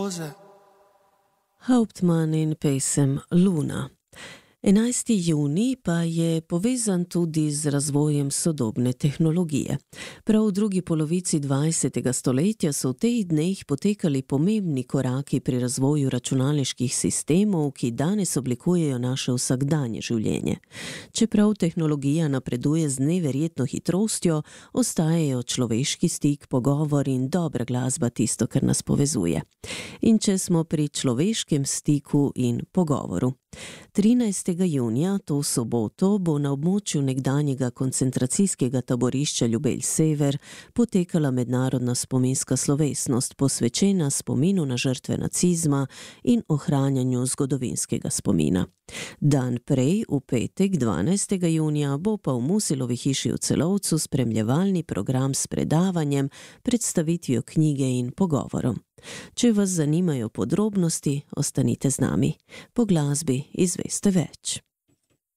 rose. Hauptmann in pesem Luna. 11. junij pa je povezan tudi z razvojem sodobne tehnologije. Prav v drugi polovici 20. stoletja so v teh dneh potekali pomembni koraki pri razvoju računalniških sistemov, ki danes oblikujejo naše vsakdanje življenje. Čeprav tehnologija napreduje z neverjetno hitrostjo, ostajajo človeški stik, pogovor in dobra glasba tisto, kar nas povezuje. In če smo pri človeškem stiku in pogovoru. 13. junija, to soboto, bo na območju nekdanjega koncentracijskega taborišča Ljubelj Sever potekala mednarodna spominska slovesnost, posvečena spominu na žrtve nacizma in ohranjanju zgodovinskega spomina. Dan prej, v petek, 12. junija, bo pa v Musilovi hiši v Celovcu spremljevalni program s predavanjem, predstavitvijo knjige in pogovorom. Če vas zanimajo podrobnosti, ostanite z nami. Po glasbi izveste več.